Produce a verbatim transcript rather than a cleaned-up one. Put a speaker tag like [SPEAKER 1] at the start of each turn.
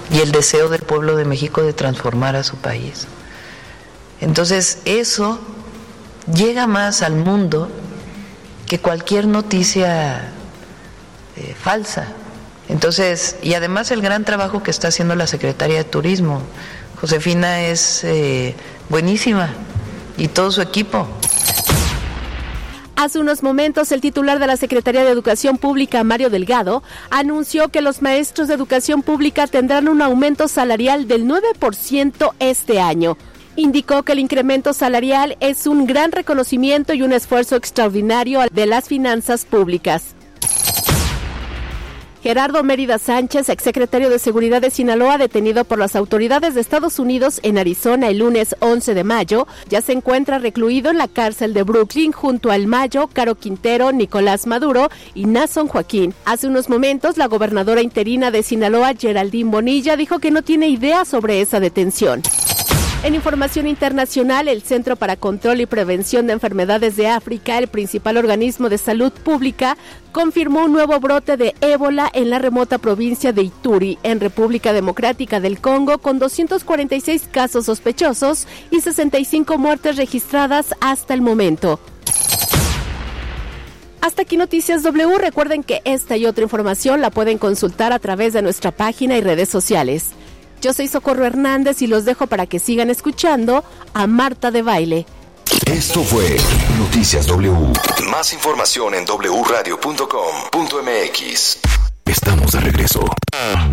[SPEAKER 1] y el deseo del pueblo de México de transformar a su país. Entonces, eso llega más al mundo que cualquier noticia eh, falsa. Entonces, y además el gran trabajo que está haciendo la Secretaría de Turismo. Josefina es eh, buenísima y todo su equipo.
[SPEAKER 2] Hace unos momentos, el titular de la Secretaría de Educación Pública, Mario Delgado, anunció que los maestros de educación pública tendrán un aumento salarial del nueve por ciento este año. Indicó que el incremento salarial es un gran reconocimiento y un esfuerzo extraordinario de las finanzas públicas. Gerardo Mérida Sánchez, exsecretario de Seguridad de Sinaloa, detenido por las autoridades de Estados Unidos en Arizona el lunes once de mayo, ya se encuentra recluido en la cárcel de Brooklyn junto a El Mayo, Caro Quintero, Nicolás Maduro y Nason Joaquín. Hace unos momentos, la gobernadora interina de Sinaloa, Geraldine Bonilla, dijo que no tiene idea sobre esa detención. En información internacional, el Centro para Control y Prevención de Enfermedades de África, el principal organismo de salud pública, confirmó un nuevo brote de ébola en la remota provincia de Ituri, en República Democrática del Congo, con doscientos cuarenta y seis casos sospechosos y sesenta y cinco muertes registradas hasta el momento. Hasta aquí Noticias W. Recuerden que esta y otra información la pueden consultar a través de nuestra página y redes sociales. Yo soy Socorro Hernández y los dejo para que sigan escuchando a Marta de Baile.
[SPEAKER 3] Esto fue Noticias W. Más información en doble u radio punto com punto m x. Estamos de regreso.